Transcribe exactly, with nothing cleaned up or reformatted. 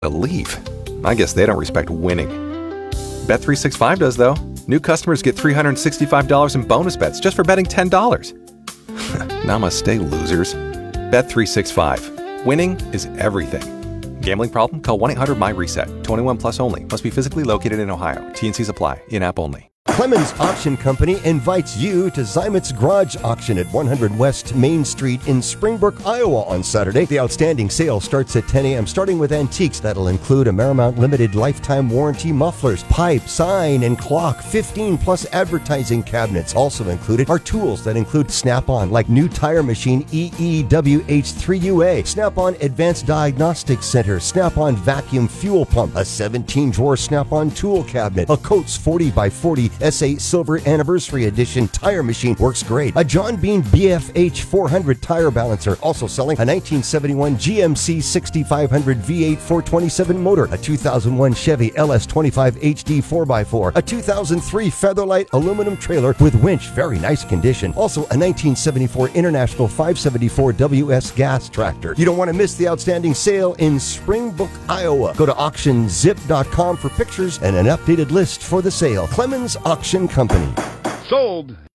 Believe. I guess they don't respect winning. Bet three sixty-five does, though. New customers get three hundred sixty-five dollars in bonus bets just for betting ten dollars. Namaste, losers. Bet three sixty-five. Winning is everything. Gambling problem? Call one eight hundred M Y reset. twenty-one plus only. Must be physically located in Ohio. T and Cs apply. In-app only. Clemens Auction Company invites you to Zymit's Garage Auction at one hundred West Main Street in Springbrook, Iowa on Saturday. The outstanding sale starts at ten a.m., starting with antiques that'll include a Marymount Limited lifetime warranty mufflers, pipe, sign, and clock, fifteen plus advertising cabinets. Also included are tools that include Snap-on, like new tire machine E E W H three U A, Snap-on Advanced Diagnostic Center, Snap-on Vacuum Fuel Pump, a seventeen drawer Snap-on tool cabinet, a Coates forty by forty S A Silver Anniversary Edition tire machine, works great. A John Bean B F H four hundred tire balancer, also selling a nineteen seventy-one G M C sixty-five hundred V eight four twenty-seven motor, a two thousand one Chevy L S twenty-five H D four by four, a two thousand three Featherlight aluminum trailer with winch, very nice condition. Also a nineteen seventy-four International five seventy-four W S gas tractor. You don't want to miss the outstanding sale in Springbrook, Iowa. Go to auction zip dot com for pictures and an updated list for the sale. Clemens Auction Company. Sold.